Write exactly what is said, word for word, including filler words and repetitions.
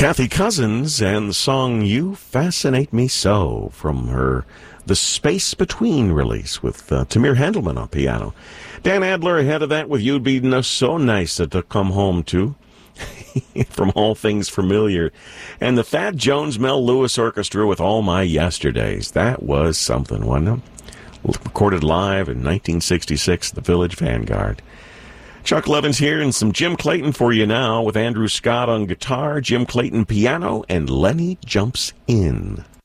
Kathy Cousins and the song You Fascinate Me So from her The Space Between release with uh, Tamir Handelman on piano. Dan Adler ahead of that with You'd Be No So Nice to Come Home To from All Things Familiar. And the Thad Jones Mel Lewis Orchestra with All My Yesterdays. That was something, wasn't it? Recorded live in nineteen sixty-six at the Village Vanguard. Chuck Levin's here and some Jim Clayton for you now with Andrew Scott on guitar, Jim Clayton piano, and Lenny Jumps In.